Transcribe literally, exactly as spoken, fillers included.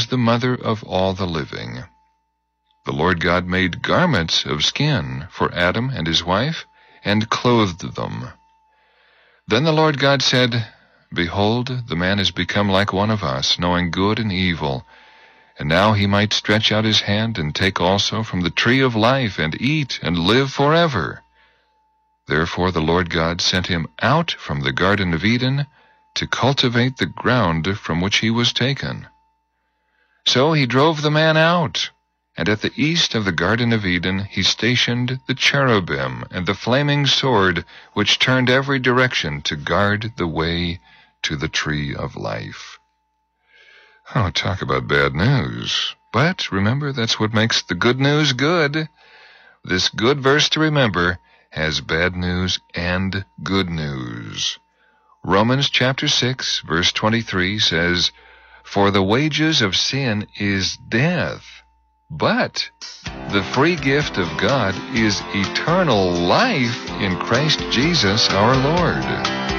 is the mother of all the living. The Lord God made garments of skin for Adam and his wife, and clothed them. Then the Lord God said, Behold, the man is become like one of us, knowing good and evil. And now he might stretch out his hand and take also from the tree of life, and eat, and live forever. Therefore the Lord God sent him out from the Garden of Eden to cultivate the ground from which he was taken. So he drove the man out, and at the east of the Garden of Eden he stationed the cherubim and the flaming sword, which turned every direction to guard the way to the tree of life. Oh, talk about bad news. But remember, that's what makes the good news good. This good verse to remember has bad news and good news. Romans chapter six, verse twenty-three says, For the wages of sin is death, but the free gift of God is eternal life in Christ Jesus our Lord.